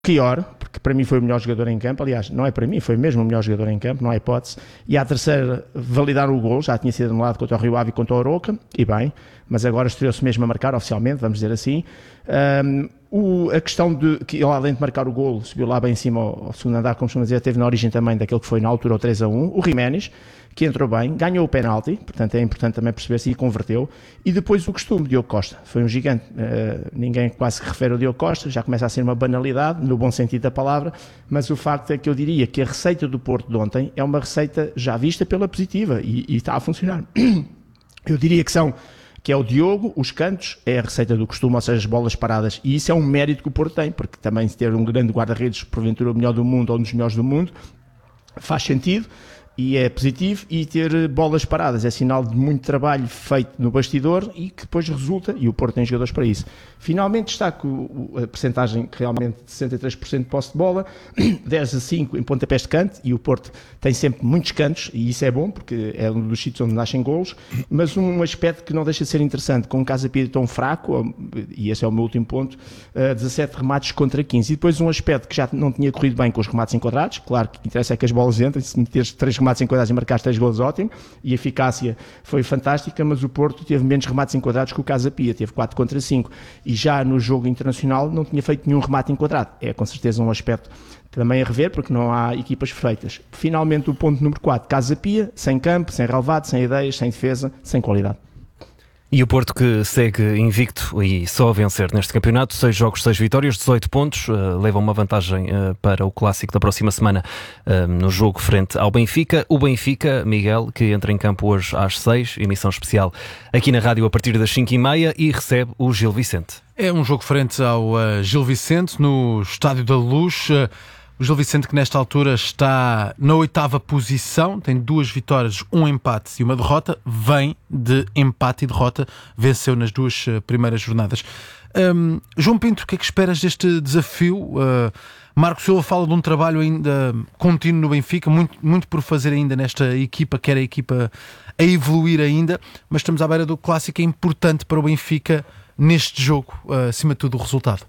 Chior, porque para mim foi o melhor jogador em campo, aliás, não é para mim, foi mesmo o melhor jogador em campo, não há hipótese, e à terceira validaram o gol, já tinha sido anulado contra o Rio Ave e contra o Aroca, e bem, mas agora estreou-se mesmo a marcar oficialmente, vamos dizer assim. A questão de que ele, além de marcar o gol, subiu lá bem em cima ao segundo andar, como costuma dizer, teve na origem também daquele que foi na altura o 3-1, o Jiménez, que entrou bem, ganhou o penalti, portanto é importante também perceber se converteu, e depois o costume, Diogo Costa, foi um gigante, ninguém quase que refere ao Diogo Costa, já começa a ser uma banalidade, no bom sentido da palavra, mas o facto é que eu diria que a receita do Porto de ontem é uma receita já vista pela positiva, e está a funcionar. Eu diria que é o Diogo, os cantos, é a receita do costume, ou seja, as bolas paradas, e isso é um mérito que o Porto tem, porque também se ter um grande guarda-redes, porventura o melhor do mundo ou um dos melhores do mundo, faz sentido, e é positivo, e ter bolas paradas é sinal de muito trabalho feito no bastidor e que depois resulta, e o Porto tem jogadores para isso. Finalmente destaco a percentagem realmente de 63% de posse de bola, 10-5 em pontapés de canto, e o Porto tem sempre muitos cantos, e isso é bom, porque é um dos sítios onde nascem golos, mas um aspecto que não deixa de ser interessante, com um Casa Pia tão fraco, e esse é o meu último ponto, 17 remates contra 15, e depois um aspecto que já não tinha corrido bem com os remates enquadrados, claro que interessa é que as bolas entrem, se meteres 3 remates enquadrados e marcaste 3 golos, ótimo, e a eficácia foi fantástica, mas o Porto teve menos remates enquadrados que o Casa Pia, teve 4 contra 5, e já no jogo internacional não tinha feito nenhum remate enquadrado. É com certeza um aspecto também a rever, porque não há equipas perfeitas. Finalmente o ponto número 4, Casa Pia, sem campo, sem relevado, sem ideias, sem defesa, sem qualidade. E o Porto que segue invicto e só a vencer neste campeonato, 6 jogos, 6 vitórias, 18 pontos, leva uma vantagem para o clássico da próxima semana no jogo frente ao Benfica. O Benfica, Miguel, que entra em campo hoje às 6, emissão especial aqui na rádio a partir das 5h30 e recebe o Gil Vicente. É um jogo frente ao Gil Vicente no Estádio da Luz. O Gil Vicente, que nesta altura está na 8ª posição, tem 2 vitórias, 1 empate e 1 derrota, vem de empate e derrota, venceu nas 2 primeiras jornadas. João Pinto, o que é que esperas deste desafio? Marco Silva fala de um trabalho ainda contínuo no Benfica, muito por fazer ainda nesta equipa, quer a equipa a evoluir ainda, mas estamos à beira do clássico, é importante para o Benfica neste jogo, acima de tudo o resultado.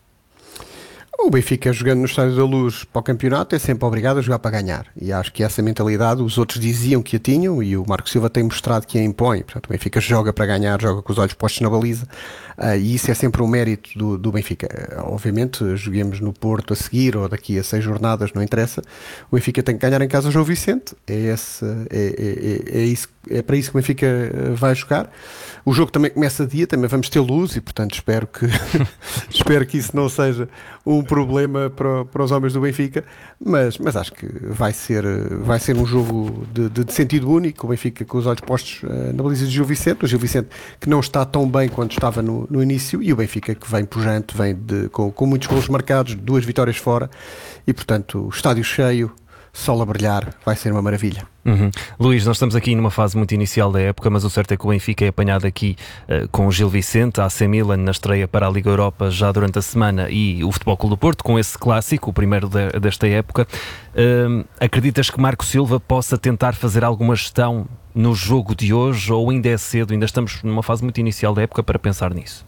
O Benfica, jogando no Estádio da Luz para o campeonato, é sempre obrigado a jogar para ganhar, e acho que essa mentalidade os outros diziam que a tinham e o Marco Silva tem mostrado que a impõe. Portanto, o Benfica joga para ganhar, joga com os olhos postos na baliza, e isso é sempre um mérito do Benfica. Obviamente, joguemos no Porto a seguir ou daqui a 6 jornadas, não interessa, o Benfica tem que ganhar em casa o João Vicente, é para isso que o Benfica vai jogar. O jogo também começa dia, também vamos ter luz, e portanto espero que isso não seja um problema para os homens do Benfica, mas acho que vai ser um jogo de sentido único, o Benfica com os olhos postos na baliza de Gil Vicente, o Gil Vicente que não está tão bem quanto estava no início, e o Benfica que vem pujante, vem com muitos golos marcados, 2 vitórias fora, e portanto o estádio cheio, sol a brilhar, vai ser uma maravilha. Luís, nós estamos aqui numa fase muito inicial da época, mas o certo é que o Benfica é apanhado aqui com o Gil Vicente, a AC Milan na estreia para a Liga Europa já durante a semana, e o Futebol Clube do Porto com esse clássico, o primeiro desta época. Acreditas que Marco Silva possa tentar fazer alguma gestão no jogo de hoje, ou ainda é cedo, ainda estamos numa fase muito inicial da época para pensar nisso?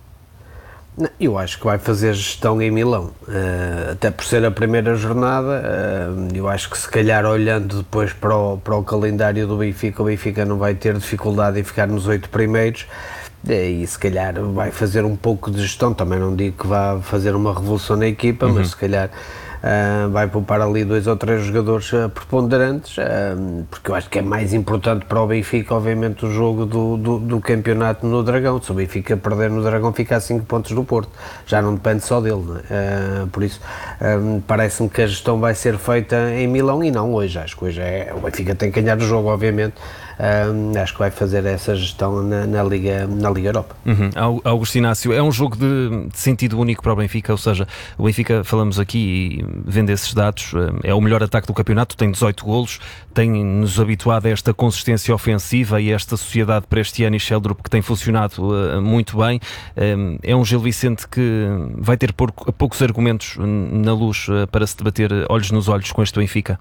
Eu acho que vai fazer gestão em Milão, até por ser a primeira jornada. Eu acho que se calhar olhando depois para o calendário do Benfica, o Benfica não vai ter dificuldade em ficar nos 8 primeiros, e se calhar vai fazer um pouco de gestão. Também não digo que vá fazer uma revolução na equipa, mas se calhar vai poupar ali 2 ou 3 jogadores preponderantes, porque eu acho que é mais importante para o Benfica, obviamente, o jogo do campeonato no Dragão. Se o Benfica perder no Dragão, fica a 5 pontos do Porto, já não depende só dele, não é? Por isso parece-me que a gestão vai ser feita em Milão e não hoje. Acho que hoje o Benfica tem que ganhar o jogo, obviamente. Acho que vai fazer essa gestão na Liga Europa. Augusto Inácio, é um jogo de sentido único para o Benfica, ou seja, o Benfica, falamos aqui e vendo esses dados, é o melhor ataque do campeonato, tem 18 golos, tem-nos habituado a esta consistência ofensiva e a esta sociedade para este ano, e Sheldrup que tem funcionado muito bem. É um Gil Vicente que vai ter poucos argumentos na Luz para se debater olhos nos olhos com este Benfica.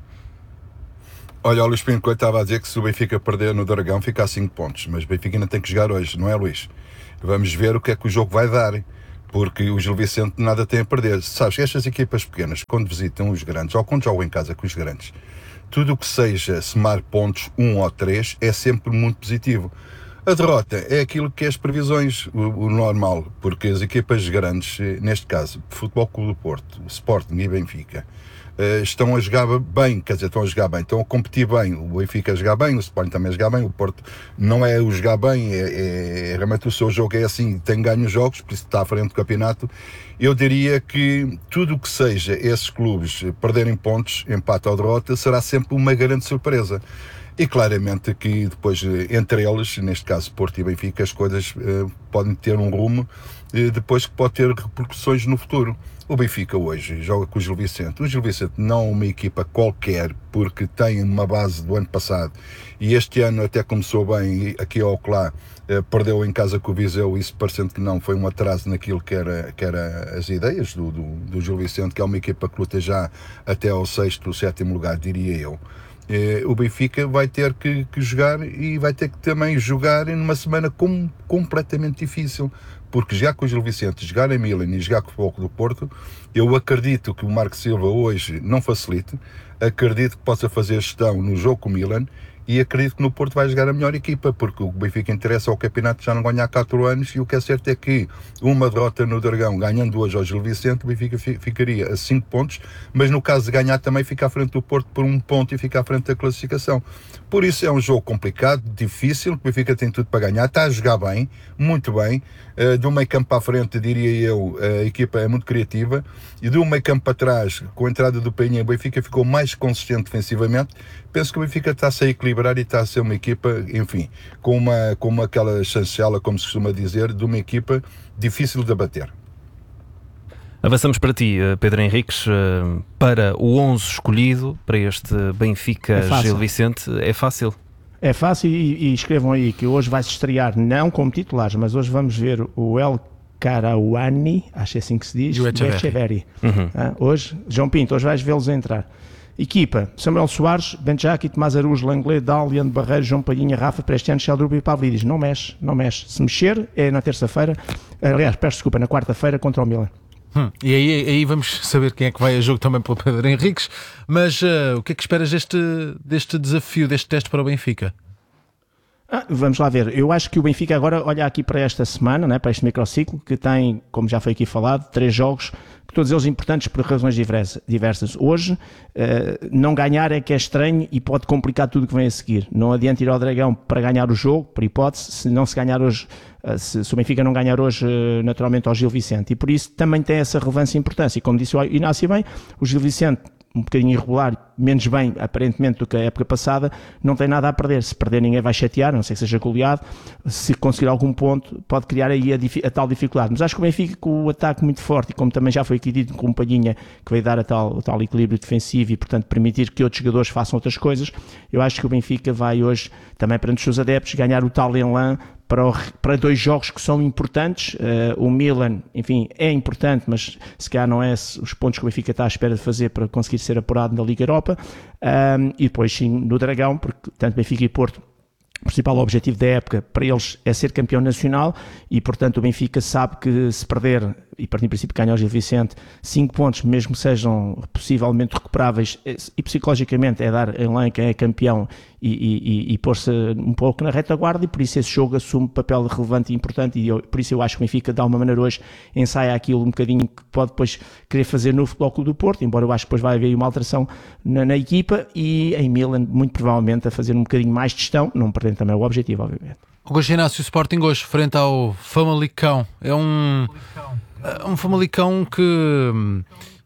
Olha, o Luís Pinto Coelho estava a dizer que se o Benfica perder no Dragão fica a 5 pontos, mas o Benfica ainda tem que jogar hoje, não é, Luís? Vamos ver o que é que o jogo vai dar, porque o Gil Vicente nada tem a perder. Sabes, estas equipas pequenas, quando visitam os grandes, ou quando jogam em casa com os grandes, tudo o que seja somar pontos, 1 ou 3, é sempre muito positivo. A derrota é aquilo que é as previsões, o normal, porque as equipas grandes, neste caso, Futebol Clube do Porto, Sporting e Benfica, estão a jogar bem, estão a competir bem. O Benfica a jogar bem, o Sporting também a jogar bem, o Porto não é o jogar bem, realmente o seu jogo é assim, tem ganho os jogos, por isso está à frente do campeonato. Eu diria que tudo o que seja esses clubes perderem pontos, empate ou derrota, será sempre uma grande surpresa. E claramente que depois, entre eles, neste caso Porto e Benfica, as coisas podem ter um rumo depois que pode ter repercussões no futuro. O Benfica hoje joga com o Gil Vicente. O Gil Vicente não é uma equipa qualquer, porque tem uma base do ano passado e este ano até começou bem, aqui ou lá, perdeu em casa com o Viseu, isso parecendo que não, foi um atraso naquilo que era as ideias do Gil Vicente, que é uma equipa que luta já até ao 6º, 7º lugar, diria eu. O Benfica vai ter que jogar e vai ter que também jogar numa semana completamente difícil, porque já com o Gil Vicente, jogar em Milan e jogar com o Futebol Clube do Porto, eu acredito que o Marco Silva hoje não facilite, acredito que possa fazer gestão no jogo com o Milan e acredito que no Porto vai jogar a melhor equipa, porque o Benfica interessa ao campeonato já não ganha há 4 anos e o que é certo é que uma derrota no Dragão, ganhando hoje ao Gil Vicente, o Benfica ficaria a 5 pontos, mas no caso de ganhar também fica à frente do Porto por 1 ponto e fica à frente da classificação. Por isso é um jogo complicado, difícil, o Benfica tem tudo para ganhar, está a jogar bem, muito bem, do meio campo para a frente, diria eu, a equipa é muito criativa, e do meio campo para trás, com a entrada do Peña, o Benfica ficou mais consistente defensivamente. Penso que o Benfica está-se a equilibrar e está a ser uma equipa, enfim, com aquela chancela, como se costuma dizer, de uma equipa difícil de abater. Avançamos para ti, Pedro Henriques, para o 11 escolhido para este Benfica Gil Vicente. É fácil? É fácil e escrevam aí que hoje vai-se estrear, não como titulares, mas hoje vamos ver o El Karawani, acho que é assim que se diz, e o Echeverri. Hoje, João Pinto, hoje vais vê-los entrar. Equipa: Samuel Soares, Benjaki, Tomás Araújo, Langley, Dal, Leandro Barreiro, João Palhinha, Rafa, Prestiano, Sheldrup e Pavlidis. Não mexe. Se mexer é na terça-feira, aliás, peço desculpa, na quarta-feira contra o Milan. E aí vamos saber quem é que vai a jogo também pelo Pedro Henriques. Mas o que é que esperas deste desafio, deste teste para o Benfica? Vamos lá ver. Eu acho que o Benfica agora olha aqui para esta semana, né, para este microciclo, que tem, como já foi aqui falado, 3 jogos, todos eles importantes por razões diversas. Hoje, não ganhar é que é estranho e pode complicar tudo o que vem a seguir. Não adianta ir ao Dragão para ganhar o jogo, por hipótese, se não se ganhar hoje, se o Benfica não ganhar hoje, naturalmente, ao Gil Vicente. E por isso também tem essa relevância e importância. E como disse o Inácio bem, o Gil Vicente, um bocadinho irregular, menos bem aparentemente do que a época passada, não tem nada a perder. Se perder ninguém vai chatear, a não ser que seja goleado. Se conseguir algum ponto pode criar aí a tal dificuldade, mas acho que o Benfica, com o ataque muito forte, e como também já foi aqui dito, com o Palhinha, que vai dar o tal equilíbrio defensivo e portanto permitir que outros jogadores façam outras coisas, eu acho que o Benfica vai hoje, também perante os seus adeptos, ganhar o tal elan para 2 jogos que são importantes. O Milan, enfim, é importante, mas se calhar não é os pontos que o Benfica está à espera de fazer para conseguir ser apurado na Liga Europa, e depois sim no Dragão, porque tanto Benfica e Porto, o principal objetivo da época para eles é ser campeão nacional e portanto o Benfica sabe que se perder, e partindo do princípio que ganha o Gil Vicente, 5 pontos, mesmo que sejam possivelmente recuperáveis, e psicologicamente é dar em lã quem é campeão e pôr-se um pouco na retaguarda, e por isso esse jogo assume papel relevante e importante, e por isso eu acho que o Benfica, de alguma maneira hoje, ensaia aquilo um bocadinho que pode depois querer fazer no Futebol Clube do Porto, embora eu acho que depois vai haver uma alteração na equipa, e em Milan, muito provavelmente, a fazer um bocadinho mais de gestão, não perdendo também o objetivo, obviamente. O Inácio, o Sporting hoje, frente ao Famalicão, é um Famalicão que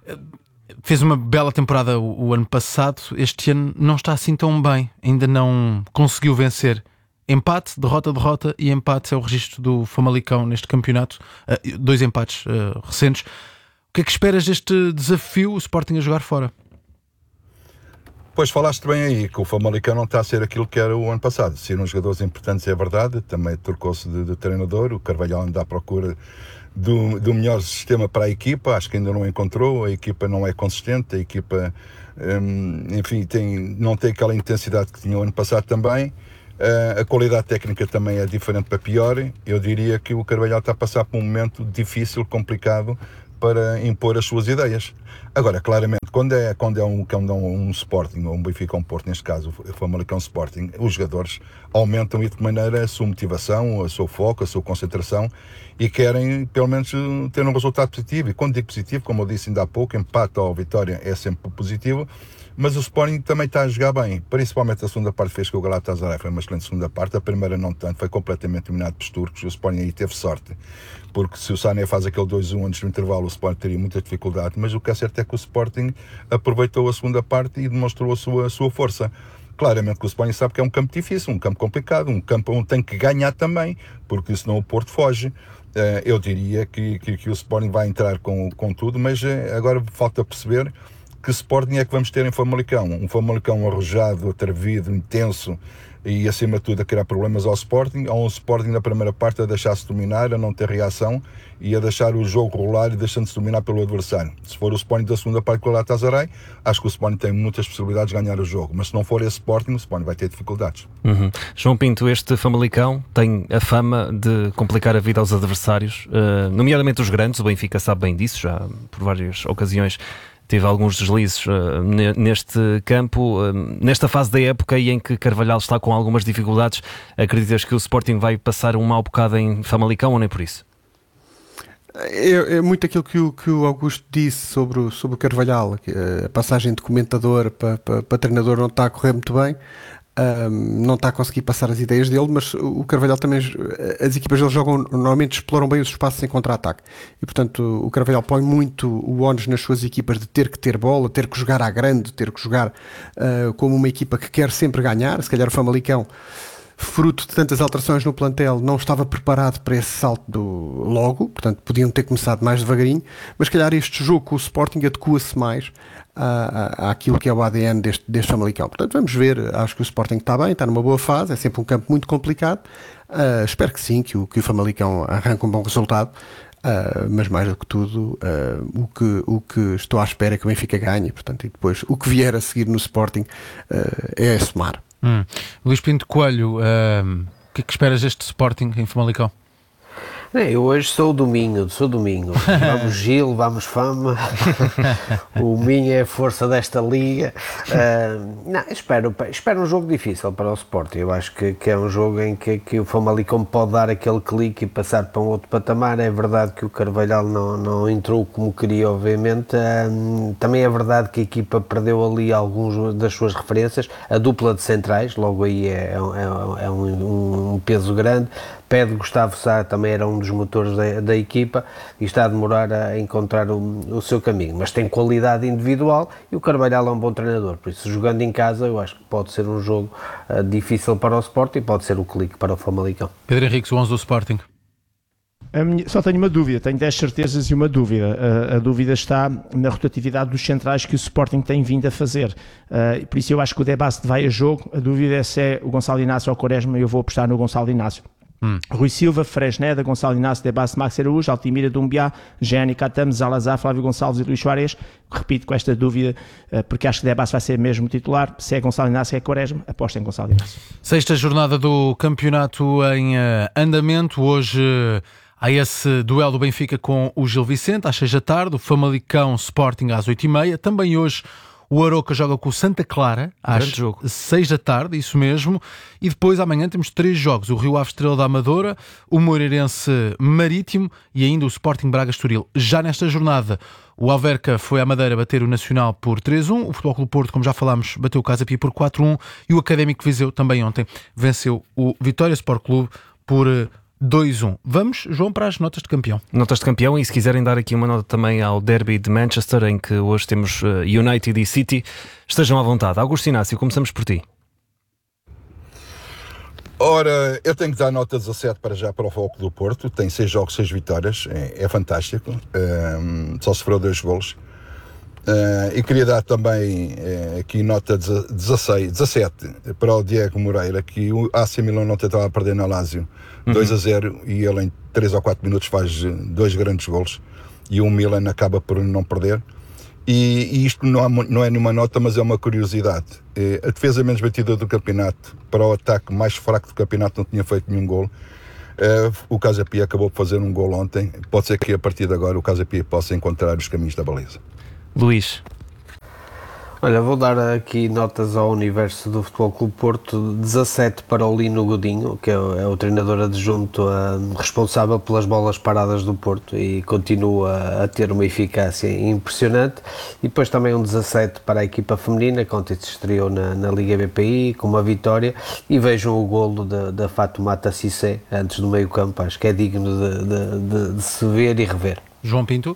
fez uma bela temporada o ano passado. Este ano não está assim tão bem, ainda não conseguiu vencer. Empate, derrota e empate é o registro do Famalicão neste campeonato. 2 empates recentes. O que é que esperas deste desafio, o Sporting a jogar fora? Pois falaste bem aí, que o Famalicão não está a ser aquilo que era o ano passado. Saíram jogadores importantes, é verdade, também trocou-se de treinador, o Carvalhal anda à procura do melhor sistema para a equipa, acho que ainda não encontrou, a equipa não é consistente, a equipa, enfim, não tem aquela intensidade que tinha o ano passado também, A qualidade técnica também é diferente para pior. Eu diria que o Carvalhal está a passar por um momento difícil, complicado, para impor as suas ideias. Agora, claramente, quando é um Sporting, ou um Benfica ou um Porto, neste caso o Famalicão Sporting, os jogadores aumentam de maneira a sua motivação, o seu foco, a sua concentração, e querem, pelo menos, ter um resultado positivo. E quando digo positivo, como eu disse ainda há pouco, empate ou vitória é sempre positivo, mas o Sporting também está a jogar bem, principalmente a segunda parte fez que o Galatasaray foi uma excelente segunda parte, a primeira não tanto, foi completamente dominado pelos turcos, o Sporting aí teve sorte, porque se o Sané faz aquele 2-1 antes do intervalo, o Sporting teria muita dificuldade, mas o que é certo é que o Sporting aproveitou a segunda parte e demonstrou a sua força. Claramente que o Sporting sabe que é um campo difícil, um campo complicado, um campo onde tem que ganhar também, porque senão o Porto foge. Eu diria que o Sporting vai entrar com tudo, mas agora falta perceber que Sporting é que vamos ter em Famalicão. Um Famalicão arrojado, atrevido, intenso e acima de tudo a criar problemas ao Sporting, ou um Sporting na primeira parte a deixar-se dominar, a não ter reação e a deixar o jogo rolar e deixando-se dominar pelo adversário. Se for o Sporting da segunda parte com o Galatasaray, acho que o Sporting tem muitas possibilidades de ganhar o jogo, mas se não for esse Sporting, o Sporting vai ter dificuldades. João Pinto, este Famalicão tem a fama de complicar a vida aos adversários, nomeadamente os grandes. O Benfica sabe bem disso, já por várias ocasiões teve alguns deslizes neste campo. Nesta fase da época e em que Carvalhal está com algumas dificuldades, acreditas que o Sporting vai passar um mau bocado em Famalicão ou nem por isso? É muito aquilo que o Augusto disse sobre o Carvalhal, que a passagem de comentador para treinador não está a correr muito bem. Não está a conseguir passar as ideias dele, mas o Carvalhal também, as equipas dele jogam, normalmente exploram bem os espaços em contra-ataque e portanto o Carvalhal põe muito o ónus nas suas equipas de ter que ter bola, ter que jogar à grande, ter que jogar como uma equipa que quer sempre ganhar. Se calhar o Famalicão, fruto de tantas alterações no plantel, não estava preparado para esse salto logo, portanto podiam ter começado mais devagarinho, mas se calhar este jogo com o Sporting adequa-se mais àquilo que é o ADN deste Famalicão. Portanto vamos ver, acho que o Sporting está bem, está numa boa fase, é sempre um campo muito complicado, espero que sim, que o Famalicão arranque um bom resultado, mas mais do que tudo o que estou à espera é que o Benfica ganhe, portanto, e depois o que vier a seguir no Sporting é a somar. Luís Pinto Coelho, o que é que esperas deste Sporting em Famalicão? Eu hoje sou do Minho. Vamos Gil, vamos Fama. O Minho é a força desta liga. Espero um jogo difícil para o Sporting. Eu acho que é um jogo em que o Famalicão pode dar aquele clique e passar para um outro patamar. É verdade que o Carvalhal não entrou como queria, obviamente. Também é verdade que a equipa perdeu ali alguns das suas referências. A dupla de centrais, logo aí é um peso grande. Pede Gustavo Sá, também era um dos motores da equipa e está a demorar a encontrar o seu caminho, mas tem qualidade individual e o Carvalhal é um bom treinador, por isso jogando em casa eu acho que pode ser um jogo difícil para o Sporting e pode ser o clique para o Famalicão. Pedro Henriques, o 11 do Sporting. Só tenho uma dúvida, tenho 10 certezas e uma dúvida. A dúvida está na rotatividade dos centrais que o Sporting tem vindo a fazer. Por isso eu acho que o debate vai a jogo. A dúvida é se é o Gonçalo Inácio ou o Quaresma, eu vou apostar no Gonçalo Inácio. Rui Silva, Fresneda, Gonçalo Inácio, Debasse, Max Araújo, Altimira, Dumbiá, Gianni Catamo, Zalazar, Flávio Gonçalves e Luís Soares. Repito com esta dúvida, porque acho que Debasse vai ser mesmo titular. Se é Gonçalo Inácio, é Quaresma, aposta em Gonçalo Inácio. Sexta jornada do campeonato em andamento. Hoje há esse duelo do Benfica com o Gil Vicente às 6 da tarde, o Famalicão Sporting às 8h30. Também hoje o Aroca joga com o Santa Clara às 6 da tarde, isso mesmo. E depois amanhã temos 3 jogos: o Rio Ave Estrela da Amadora, o Moreirense Marítimo e ainda o Sporting Braga Estoril. Já nesta jornada, o Alverca foi à Madeira bater o Nacional por 3-1, o Futebol Clube Porto, como já falámos, bateu o Casa Pia por 4-1 e o Académico Viseu também ontem venceu o Vitória Sport Clube por 2-1. Vamos, João, para as notas de campeão. Notas de campeão, e se quiserem dar aqui uma nota também ao Derby de Manchester, em que hoje temos United e City, estejam à vontade. Augusto Inácio, começamos por ti. Ora, eu tenho que dar nota 17 para o Foco do Porto. Tem 6 jogos, 6 vitórias, é fantástico. Só sofreu 2 golos. E queria dar também aqui nota 17 para o Diego Moreira, que o AC Milan não estava a perder na Lazio 2-0 e ele em 3 ou 4 minutos faz 2 grandes golos e o Milan acaba por não perder. E isto não é nenhuma nota, mas é uma curiosidade. A defesa menos batida do campeonato para o ataque mais fraco do campeonato não tinha feito nenhum golo. O Casa Pia acabou por fazer um golo ontem. Pode ser que a partir de agora o Casa Pia possa encontrar os caminhos da baliza. Luís. Olha, vou dar aqui notas ao universo do Futebol Clube Porto. 17 para o Lino Godinho, que é o treinador adjunto responsável pelas bolas paradas do Porto e continua a ter uma eficácia impressionante. E depois também um 17 para a equipa feminina, que ontem se estreou na Liga BPI com uma vitória, e vejam o golo da Fatoumata Cissé antes do meio campo. Acho que é digno de se ver e rever. João Pinto.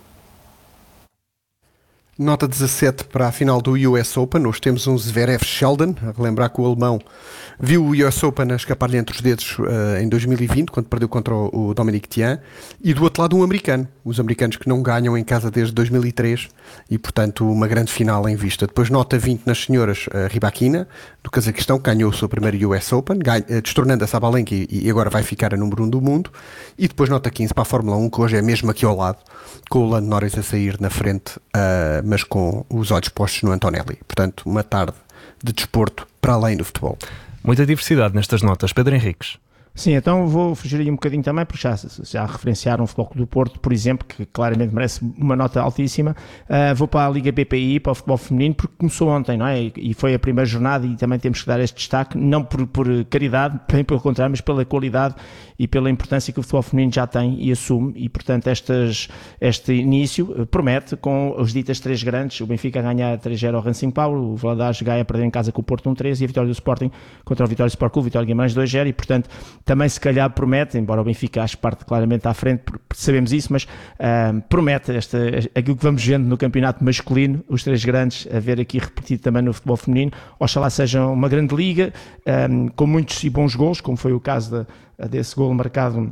Nota 17 para a final do US Open. Hoje temos um Zverev Sheldon, a relembrar que o alemão viu o US Open a escapar-lhe entre os dedos em 2020, quando perdeu contra o Dominic Thiem, e do outro lado um americano, os americanos que não ganham em casa desde 2003, e portanto uma grande final em vista. Depois nota 20 nas senhoras, Rybakina, do Cazaquistão, que ganhou o seu primeiro US Open, destornando a Sabalenka e agora vai ficar a número 1 do mundo. E depois nota 15 para a Fórmula 1, que hoje é mesmo aqui ao lado, com o Lando Norris a sair na frente, mas com os olhos postos no Antonelli. Portanto, uma tarde de desporto para além do futebol. Muita diversidade nestas notas. Pedro Henriques. Sim, então vou fugir aí um bocadinho também, porque já referenciaram o Futebol Clube do Porto, por exemplo, que claramente merece uma nota altíssima. Vou para a Liga BPI, para o futebol feminino, porque começou ontem, não é? E foi a primeira jornada e também temos que dar este destaque, não por caridade, bem pelo contrário, mas pela qualidade e pela importância que o futebol feminino já tem e assume. E, portanto, este início promete, com os ditas três grandes, o Benfica a ganhar 3-0 ao Racing Paulo, o Valadares Gaia a perder em casa com o Porto 1-3 e a vitória do Sporting contra o Vitória Sport Clube, Vitória Guimarães 2-0, e, portanto, também se calhar promete, embora o Benfica acho que parte claramente à frente, sabemos isso, mas promete aquilo que vamos vendo no campeonato masculino, os três grandes, a ver aqui repetido também no futebol feminino. Oxalá seja uma grande liga, com muitos e bons golos, como foi o caso desse golo marcado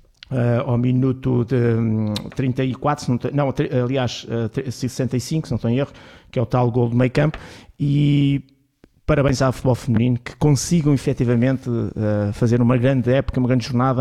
ao minuto de 34, aliás 65, se não estou em erro, que é o tal golo do meio campo. E parabéns ao futebol feminino, que consigam efetivamente fazer uma grande época, uma grande jornada,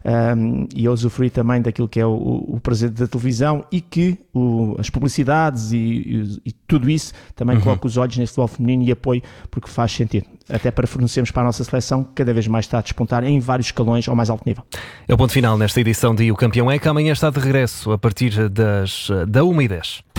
e usufruir também daquilo que é o prazer da televisão, e que as publicidades e tudo isso também coloca os olhos nesse futebol feminino e apoio, porque faz sentido, até para fornecermos para a nossa seleção, que cada vez mais está a despontar em vários escalões ao mais alto nível. É o ponto final nesta edição de O Campeão é, que amanhã está de regresso a partir da 1h10.